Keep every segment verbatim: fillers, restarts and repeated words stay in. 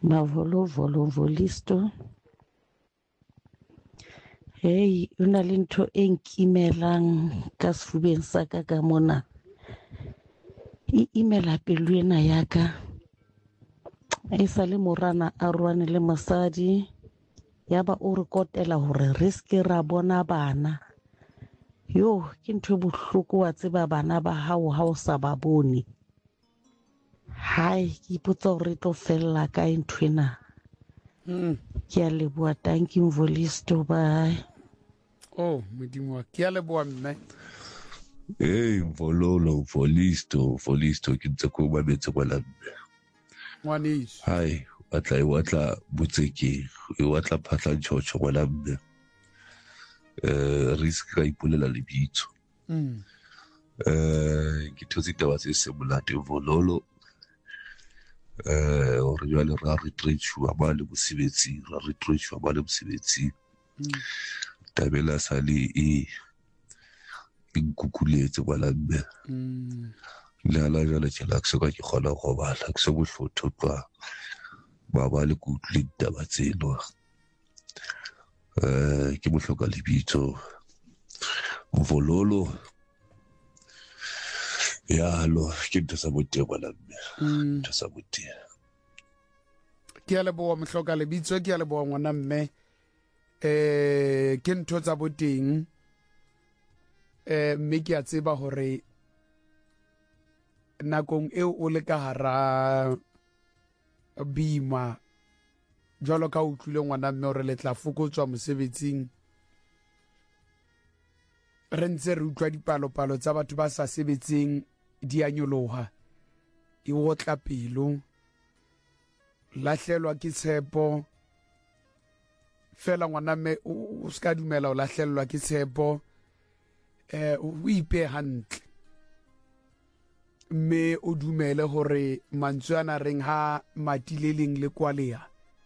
Mavolo volo volisto. Hey, una le ntho e nkimelang ka sefubeng sa ka ka mona. E imela pelo ena ya ka. E sa le morana a rwane le mosadi. Yaba o re kotela hore re ske ra bona bana. Yo, ke ntho e bohloko wa tseba bana ba hao ha o sa ba bone. Hai, ke ipotsa hore re tlo fella ka nthwena. Mm. Ke a leboa tanki mvolisto bye. Oh, modimo wa ke a leboa mme. Hey, Vololo, Volisto, Volisto, ke ntse ko mametse kwana mme. Ngwaneso. Hai, watla e watla botseke, e watla phatla ntšhošo kwana mme. Eh, re se ka ipolela lebitso. Mm. Eh, ke thotse taba tse se monate Vololo. Eh, hore jwale ra retrenchwa ba le mosebetsing, ra retrenchwa ba le mosebetsing. Mm. Tabela sale e nkukuletse kwana mme. Mm. Le ala jwale tjela ke soka ke kgona go bala ke se bohlotho twa ba ba le kutlwe taba tseno. Eh, ke bohloka lebitso Vololo ya lo ke ntse sa boteng kwana mme. Ntse sa boteng. Ke a leboa mohloka lebitso, ke a leboa ngwana mme. Eh, ke ntho tsa boteng. Eh, mme ke a tseba hore nakong eo o le ka hara bima jwalo ka utlwile ngwana mme hore le tla fokotswa mosebetsing. Re ntse re utlwa dipalo-palo tsa batho ba sa sebetseng di a nyoloha. E otla pelo. Lahlelwa ke tshepo. Fela ngwana mme o ska dumela o lahlelwa ke tshepo. Eh, o ipe hantle. Mme o dumele hore mantswe ana reng ha mati le leng le kwalea,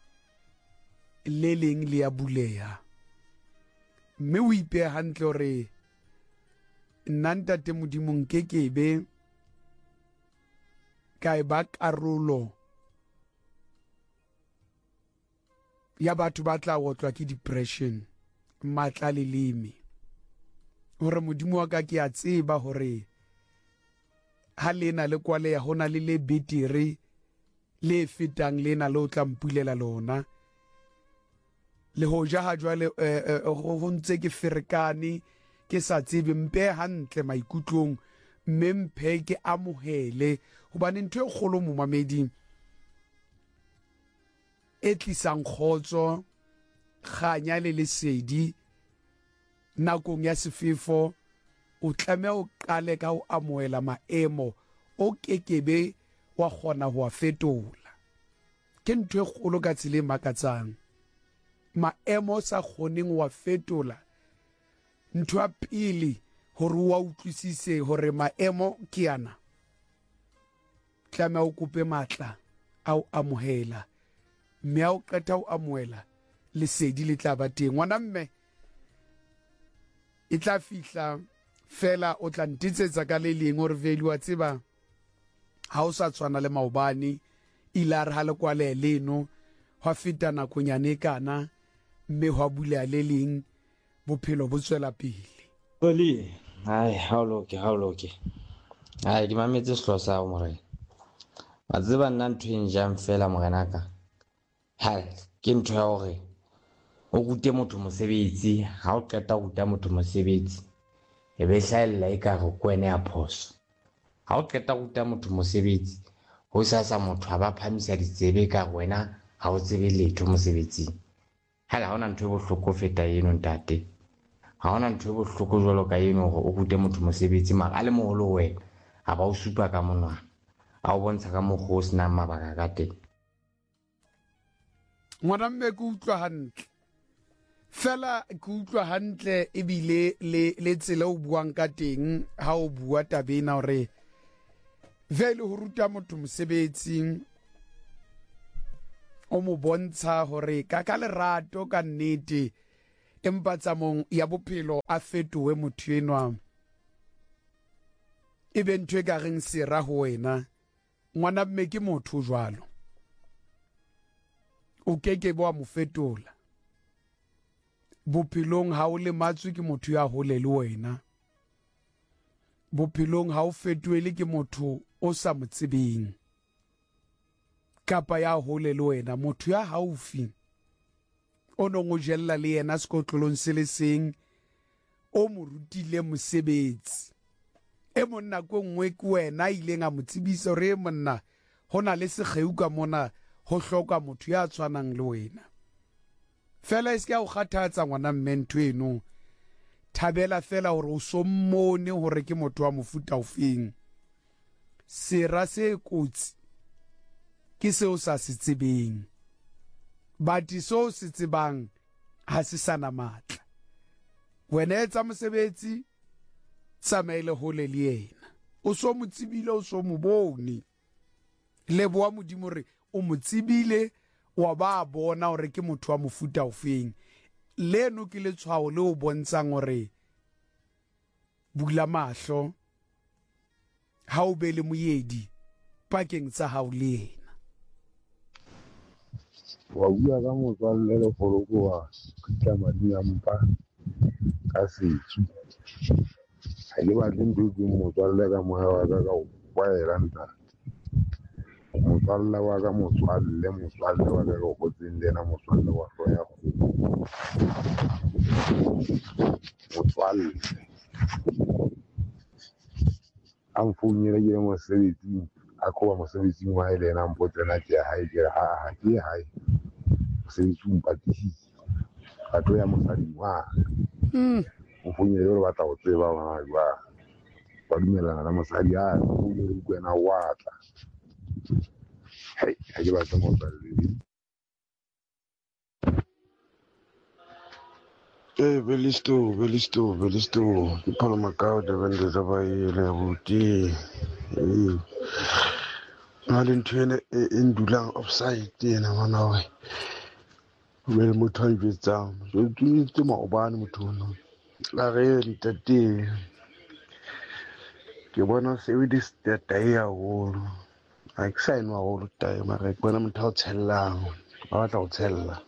le leng le a buleha. Mme o ipe hantle hore nna ntate Modimo nkekebe ka e ba karolo ya batho ba tla otlwa ke depression, matla leleme. Hore Modimo wa ka ke a tseba hore ha lena le kwaleya hona le le betere le fetang lena le o tla mpulela lona. Le hoja ha jwale ho ntse ke ferekane ke sa tsebe mpe hantle maikutlong, mme mphe ke amohele hobane ntho e kgolo mo mameding e tlisang kgotso, kganya le lesedi nakong ya sefefo. O tlameha o qale ka ho amohela maemo o kekebe wa kgona ho a fetola. Ke ntho e kgolo ka tsela e makatsang. Maemo sa kgoneng wa fetola. Ntho ya pele hore wa utlwisise hore maemo ke yana, tlameha o kope matla a o amohela, mme ha o qeta ho amohela lesedi le tla ba teng. Ngwana mme e tla fihla fela o tla ntitsetsa ka le leng hore vele wa tseba ha o sa tshwana le maobane ilare ha le kwale leno hwa feta nakonyane kana, mme hwa buleha le leng bophelo bo tswela pele. Oli, hai ha o loke ha o loke. Hai ke mametse sehloho sa hao morena. Wa tseba nna ntho e njang fela morenaka. Hai ke ntho ya hore o rute motho mosebetsi, ha o qeta ho ruta motho mosebetsi e be hlahella e ka re ko ene ya phoso. Ha o qeta ho ruta motho mosebetsi ho sa sa motho ha ba phamisa ditsebe ka wena ha o tsebe letho mosebetsing. Hala ha ona ntho e bohloko feta eno ntate. Ha ona ntho e bohloko jwalo ka eno hore o rute motho mosebetsi mara a le moholo wena ha ba o supa ka monwana, a o bontsha ka mokgwa o senang mabaka ka teng. Ngwana mme ke utlwa hantle. Fela ke utlwa hantle ebile le le tsela o buang ka teng ha o bua tabena hore vele ho ruta motho mosebetsing o mo bontsha hore ka ka lerato ka nnete empa tsamong ya bophelo a fetohe motho enwa e be ntho e ka reng sera ho wena. Ngwana mme ke motho jwalo. o ke ke bo a mo fetola bophelong ha o le matswe ke motho ya hole le wena bophelong ha o fetoele ke motho o sa mo tsebeng kapa ya hole le wena motho ya haufi o no go jella le yena sekotlolong se le seng o mo rutile mosebetsi e monna ko nngwe ke wena ile nga mo tsebisa re monna hona le segeu ka mona ho hloka motho ya tshwanang le wena fela e se ka o kgathatsa ngwana mmento eno thabela fela hore o sommone hore ke motho wa mofuta ofeng sera se kotsi ke seo sa se tsebeng bati so se tsebang ha se sana matla wena etsa mosebetsi tsamaile hole le yena o so mo tsebile o so mo bone le boa modimo re o mo tsebile wa ba bona hore ke motho wa mofuta ofeng leno ke le tshwao le o bontshang hore bula mahlo ha o be le moyedi pakeng tsa hao le yena wa bua ka motswalle le foroko wa ka madi a mpa ka setsu ha le batle ntho ke motswalle ka moya wa ka ka o kwaela nta motswalle wa ka motswalle motswalle wa ka ka go tseng lena motswalle wa hlo ya go motswalle ang founela ke mosebetsing a ko ba mosebetsing wa ile na mpotsena ke hae ke ha ha ke hae mosebetsing patisisi a to ya mosadi wa mm o founela le batla go tseba ba ba ba dumelana la mosadi a o le go ena wa tla hai ha ke batla motswalle Eh, Belisto, Belisto, Belisto. Ke phana makao de bende za ba ile buti. Eh. Mali ntwene endulang offside yena mana we. Wel motho a ibetsa. So tse ma obane motho no. La re ntate. Ke bona se we dis data ya go. A exciting wa go tae mara ke bona motho a tshellang. Ba batla go tshella.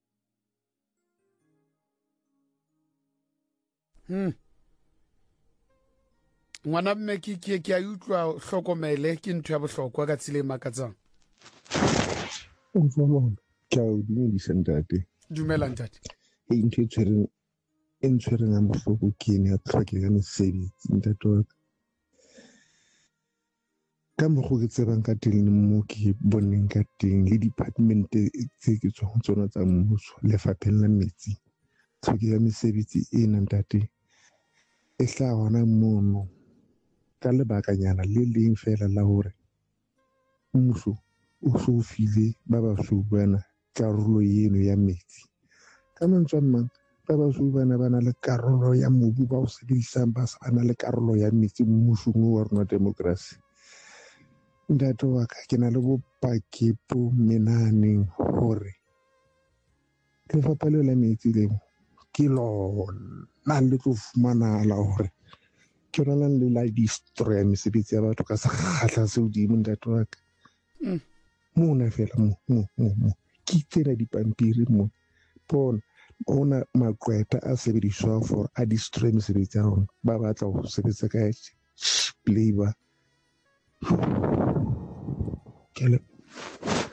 Hmm. Ngwana mme ke ke ke a utlwa hlokomele ke ntho ya bohlokwa ka tsile makatsang. o tsolo ke a o dumedisa ntate Dumela ntate. e ntho e tshwereng e ntshwereng a bohloko ke ne a tlhoke ya mesebetsi ntate wa ka ka mokgo ke tsebang ka teng le mo ke boneng ka teng le department tse ke tswang tsona tsa mmuso lefapheng la metsi tlhoke ya mesebetsi e nang ntate e tla hona mono ka lebakanyana le leng fela la hore mmuso o so file ba ba so bana karolo eno ya metsi ka mantswe a mang ba ba so bana ba na le karolo ya mobu ba o sebedisang ba sa na le karolo ya metsi mmusong wa rona democracy ntate wa ka ke na le bopaki bo menaneng hore lefapha leo la metsi leo ke lona le tlo fumanahala hore ke lona le la destroya mesebetsi ya batho ka sekgahla se hodimo ntate wa ka mona fela mo mo mo ke tsena dipampiri mo bona ona maqweta a sebediswa for a destroy mesebetsi ya rona ba batla ho sebetsa ka labor ke le